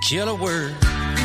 killer word.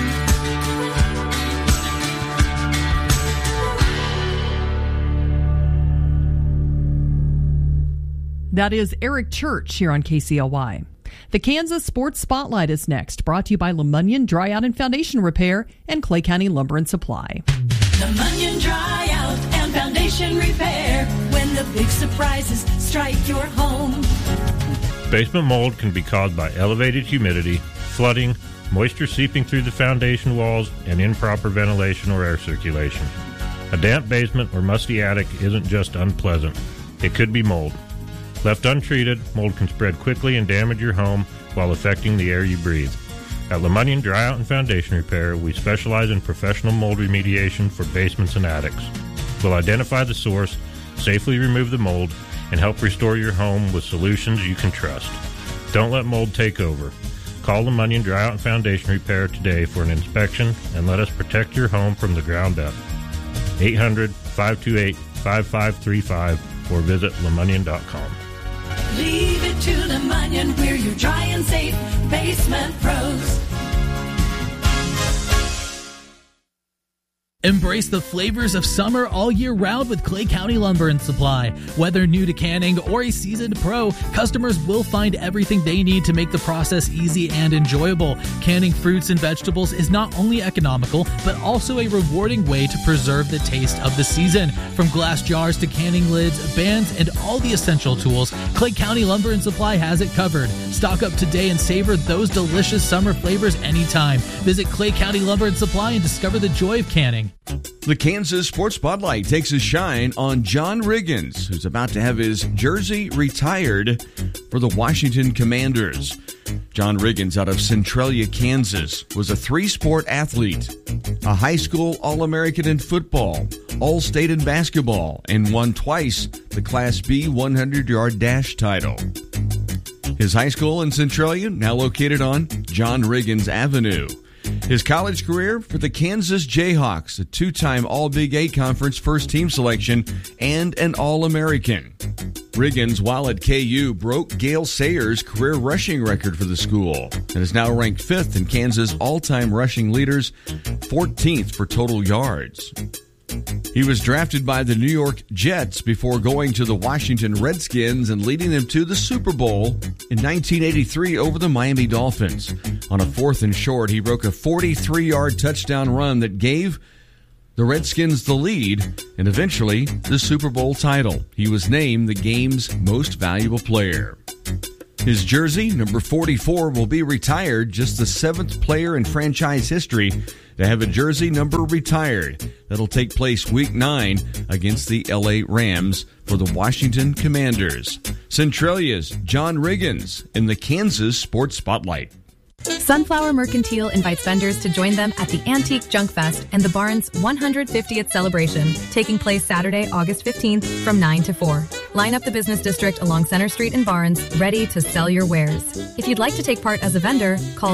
That is Eric Church here on KCLY. The Kansas Sports Spotlight is next, brought to you by LeMunyon Dry Out and Foundation Repair and Clay County Lumber and Supply. LeMunyon Dry Out and Foundation Repair, when the big surprises strike your home. Basement mold can be caused by elevated humidity, flooding, moisture seeping through the foundation walls, and improper ventilation or air circulation. A damp basement or musty attic isn't just unpleasant. It could be mold. Left untreated, mold can spread quickly and damage your home while affecting the air you breathe. At LeMunyon Dry Out and Foundation Repair, we specialize in professional mold remediation for basements and attics. We'll identify the source, safely remove the mold, and help restore your home with solutions you can trust. Don't let mold take over. Call LeMunyon Dry Out and Foundation Repair today for an inspection and let us protect your home from the ground up. 800-528-5535 or visit LeMunyon.com. Leave it to LeMunyon, we're your dry and safe basement pros. Embrace the flavors of summer all year round with Clay County Lumber and Supply. Whether new to canning or a seasoned pro, customers will find everything they need to make the process easy and enjoyable. Canning fruits and vegetables is not only economical, but also a rewarding way to preserve the taste of the season. From glass jars to canning lids, bands, and all the essential tools, Clay County Lumber and Supply has it covered. Stock up today and savor those delicious summer flavors anytime. Visit Clay County Lumber and Supply and discover the joy of canning. The Kansas Sports Spotlight takes a shine on John Riggins, who's about to have his jersey retired for the Washington Commanders. John Riggins out of Centralia, Kansas, was a three-sport athlete, a high school All-American in football, All-State in basketball, and won twice the Class B 100-yard dash title. His high school in Centralia, now located on John Riggins Avenue. His college career for the Kansas Jayhawks, a two-time All-Big 8 Conference first-team selection, and an All-American. Riggins, while at KU, broke Gale Sayers' career rushing record for the school and is now ranked 5th in Kansas all-time rushing leaders, 14th for total yards. He was drafted by the New York Jets before going to the Washington Redskins and leading them to the Super Bowl in 1983 over the Miami Dolphins. On a 4th and short, he broke a 43-yard touchdown run that gave the Redskins the lead and eventually the Super Bowl title. He was named the game's most valuable player. His jersey, number 44, will be retired, just the 7th player in franchise history to have a jersey number retired. That'll take place Week 9 against the L.A. Rams for the Washington Commanders. Centralia's John Riggins in the Kansas Sports Spotlight. Sunflower Mercantile invites vendors to join them at the Antique Junk Fest and the Barnes 150th celebration, taking place Saturday, August 15th from 9 to 4. Line up the business district along Center Street in Barnes, ready to sell your wares. If you'd like to take part as a vendor, call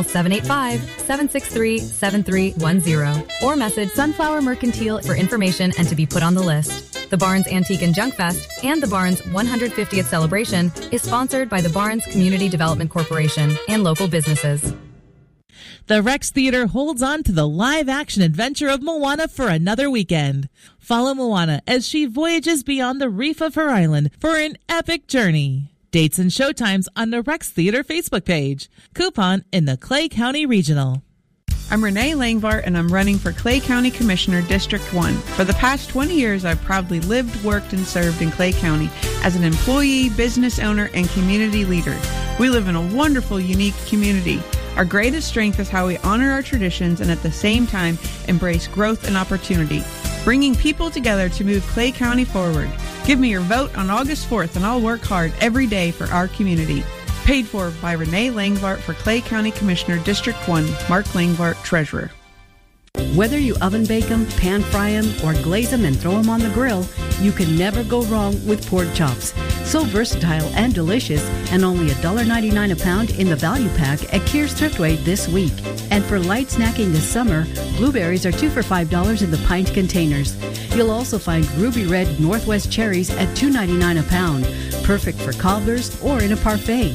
785-763-7310 or message Sunflower Mercantile for information and to be put on the list. The Barnes Antique and Junk Fest and the Barnes 150th celebration is sponsored by the Barnes Community Development Corporation and local businesses. The Rex Theater holds on to the live-action adventure of Moana for another weekend. Follow Moana as she voyages beyond the reef of her island for an epic journey. Dates and showtimes on the Rex Theater Facebook page. Coupon in the Clay County Regional. I'm Renee Langvart, and I'm running for Clay County Commissioner, District 1. For the past 20 years, I've proudly lived, worked, and served in Clay County as an employee, business owner, and community leader. We live in a wonderful, unique community. Our greatest strength is how we honor our traditions and at the same time embrace growth and opportunity, bringing people together to move Clay County forward. Give me your vote on August 4th, and I'll work hard every day for our community. Paid for by Renee Langvart for Clay County Commissioner, District 1, Mark Langvart, Treasurer. Whether you oven bake them, pan fry them, or glaze them and throw them on the grill, you can never go wrong with pork chops. So versatile and delicious, and only $1.99 a pound in the value pack at Kear's Thriftway this week. And for light snacking this summer, blueberries are 2 for $5 in the pint containers. You'll also find ruby red Northwest cherries at $2.99 a pound, perfect for cobblers or in a parfait.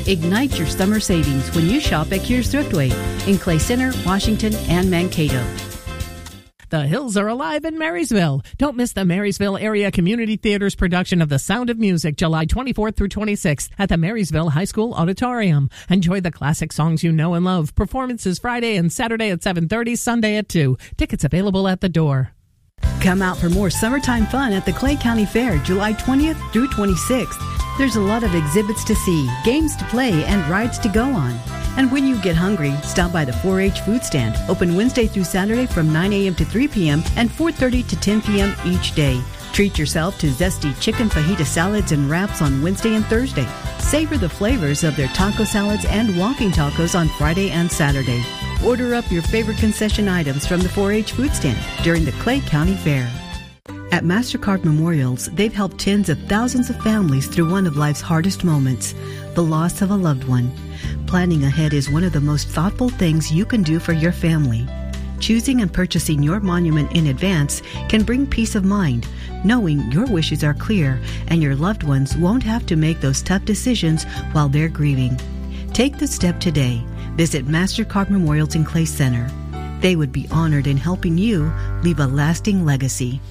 Ignite your summer savings when you shop at Kears Thriftway in Clay Center, Washington, and Mankato. The hills are alive in Marysville. Don't miss the Marysville Area Community Theater's production of The Sound of Music, July 24th through 26th at the Marysville High School Auditorium. Enjoy the classic songs you know and love. Performances Friday and Saturday at 7:30, Sunday at 2. Tickets available at the door. Come out for more summertime fun at the Clay County Fair, July 20th through 26th. There's a lot of exhibits to see, games to play, and rides to go on. And when you get hungry, stop by the 4-H food stand, open Wednesday through Saturday from 9 a.m. to 3 p.m. and 4:30 to 10 p.m. each day. Treat yourself to zesty chicken fajita salads and wraps on Wednesday and Thursday. Savor the flavors of their taco salads and walking tacos on Friday and Saturday. Order up your favorite concession items from the 4-H food stand during the Clay County Fair. At MasterCard Memorials, they've helped tens of thousands of families through one of life's hardest moments, the loss of a loved one. Planning ahead is one of the most thoughtful things you can do for your family. Choosing and purchasing your monument in advance can bring peace of mind, knowing your wishes are clear and your loved ones won't have to make those tough decisions while they're grieving. Take the step today. Visit MasterCard Memorials in Clay Center. They would be honored in helping you leave a lasting legacy.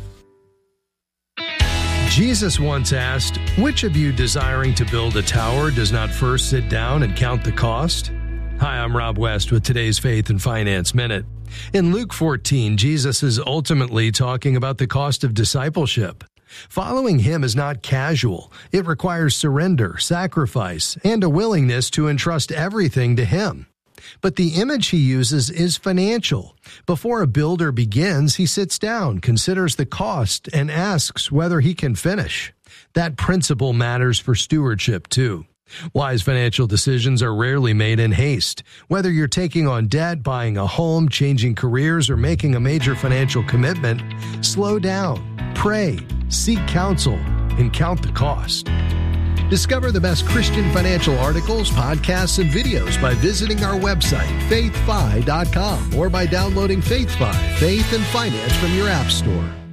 Jesus once asked, "Which of you desiring to build a tower does not first sit down and count the cost?" Hi, I'm Rob West with today's Faith and Finance Minute. In Luke 14, Jesus is ultimately talking about the cost of discipleship. Following him is not casual. It requires surrender, sacrifice, and a willingness to entrust everything to him. But the image he uses is financial. Before a builder begins, he sits down, considers the cost, and asks whether he can finish. That principle matters for stewardship, too. Wise financial decisions are rarely made in haste. Whether you're taking on debt, buying a home, changing careers, or making a major financial commitment, slow down, pray, seek counsel, and count the cost. Discover the best Christian financial articles, podcasts, and videos by visiting our website, faithfi.com, or by downloading FaithFi, Faith and Finance from your app store.